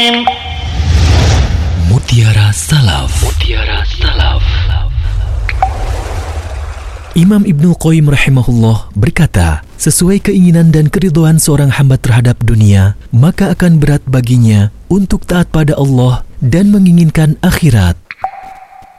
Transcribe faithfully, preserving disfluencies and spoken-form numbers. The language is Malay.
Mutiara Salaf. Mutiara Salaf. Imam Ibnu Qayyim rahimahullah berkata, sesuai keinginan dan keridhaan seorang hamba terhadap dunia, maka akan berat baginya untuk taat pada Allah dan menginginkan akhirat.